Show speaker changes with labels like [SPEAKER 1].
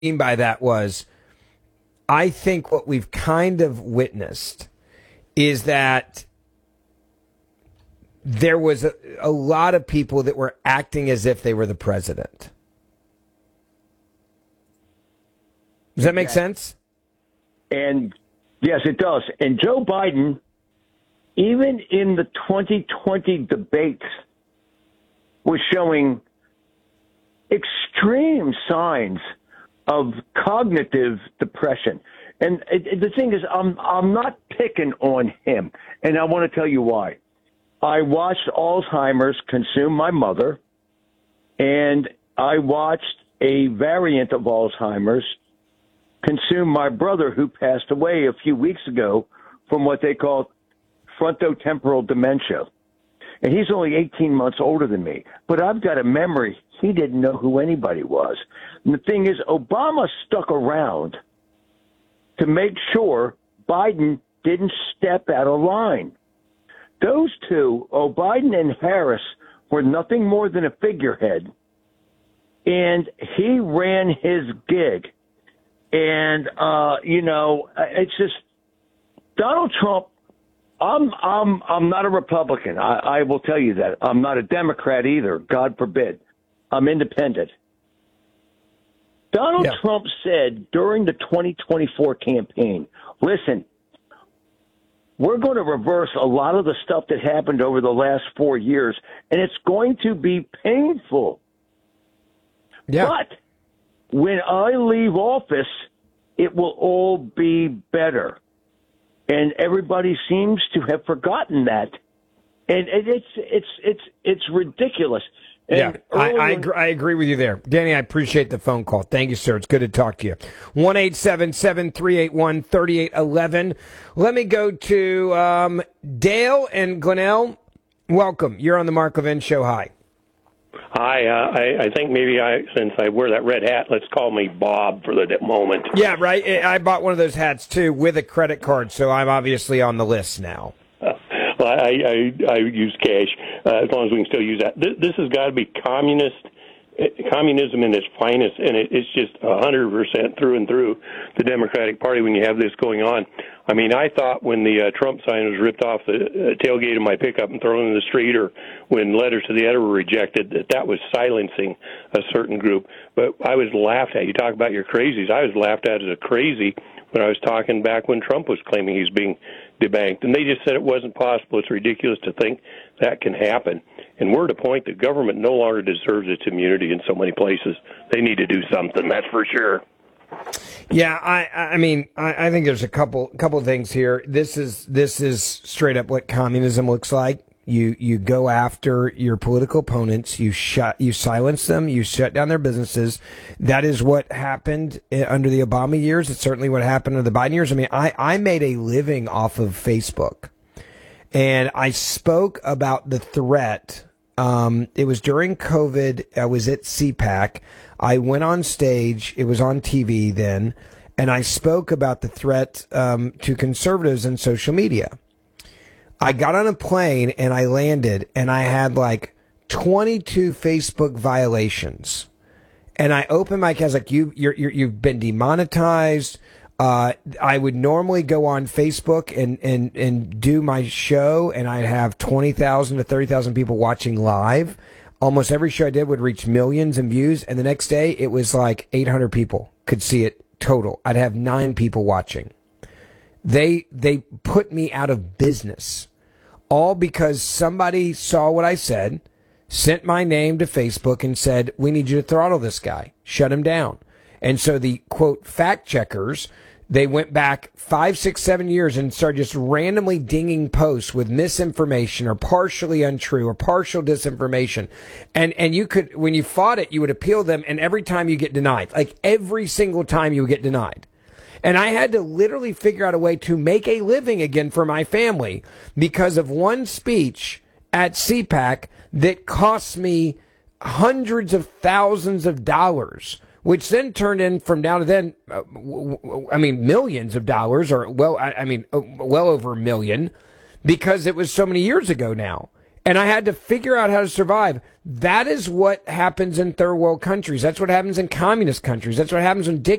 [SPEAKER 1] mean by that was, I think what we've kind of witnessed is that there was a lot of people that were acting as if they were the president. Does that make sense?
[SPEAKER 2] And yes, it does. And Joe Biden, even in the 2020 debates, was showing extreme signs of cognitive depression. And the thing is, I'm not picking on him, and I want to tell you why. I watched Alzheimer's consume my mother, and I watched a variant of Alzheimer's consume my brother, who passed away a few weeks ago from what they call frontotemporal dementia. And he's only 18 months older than me. But I've got a memory. He didn't know who anybody was. And the thing is, Obama stuck around to make sure Biden didn't step out of line. Those two, Biden and Harris, were nothing more than a figurehead. And he ran his gig. And, it's just Donald Trump. I'm not a Republican. I will tell you that. I'm not a Democrat either. God forbid. I'm independent. Donald Trump said during the 2024 campaign, listen, we're going to reverse a lot of the stuff that happened over the last 4 years, and it's going to be painful. Yeah. But when I leave office, it will all be better. And everybody seems to have forgotten that. And it's ridiculous. And
[SPEAKER 1] I agree with you there. Danny, I appreciate the phone call. Thank you, sir. It's good to talk to you. 1-877-381-3811. Let me go to Dale and Glenelg. Welcome. You're on the Mark Levin Show. Hi.
[SPEAKER 3] Hi, I think maybe since I wear that red hat, let's call me Bob for the moment.
[SPEAKER 1] Yeah, right. I bought one of those hats, too, with a credit card, so I'm obviously on the list now.
[SPEAKER 3] Well, I use cash, as long as we can still use that. This has got to be communism in its finest, and it's just 100% through and through the Democratic Party when you have this going on. I mean, I thought when the Trump sign was ripped off the tailgate of my pickup and thrown in the street, or when letters to the editor were rejected, that was silencing a certain group. But I was laughed at. You talk about your crazies. I was laughed at as a crazy when I was talking back when Trump was claiming he's being debanked. And they just said it wasn't possible. It's ridiculous to think that can happen. And we're at a point that government no longer deserves its immunity in so many places. They need to do something, that's for sure.
[SPEAKER 1] Yeah, I mean, I think there's a couple of things here. This is straight up what communism looks like. You go after your political opponents, you silence them, you shut down their businesses. That is what happened under the Obama years. It's certainly what happened under the Biden years. I mean, I made a living off of Facebook, and I spoke about the threat. It was during COVID. I was at CPAC. I went on stage. It was on TV then, and I spoke about the threat to conservatives and social media. I got on a plane and I landed, and I had like 22 Facebook violations. And I opened my case, I was like, you've been demonetized. I would normally go on Facebook and do my show, and I'd have 20,000 to 30,000 people watching live. Almost every show I did would reach millions in views, and the next day it was like 800 people could see it total. I'd have 9 people watching. They put me out of business, all because somebody saw what I said, sent my name to Facebook and said, we need you to throttle this guy, shut him down. And so the, quote, fact checkers, they went back 5, 6, 7 years and started just randomly dinging posts with misinformation or partially untrue or partial disinformation. And you could, when you fought it, you would appeal them, and every time you get denied, like every single time you would get denied. And I had to literally figure out a way to make a living again for my family because of one speech at CPAC that cost me hundreds of thousands of dollars, which then turned in from now to then, millions of dollars, or well over $1 million, because it was so many years ago now. And I had to figure out how to survive. That is what happens in third world countries. That's what happens in communist countries. That's what happens when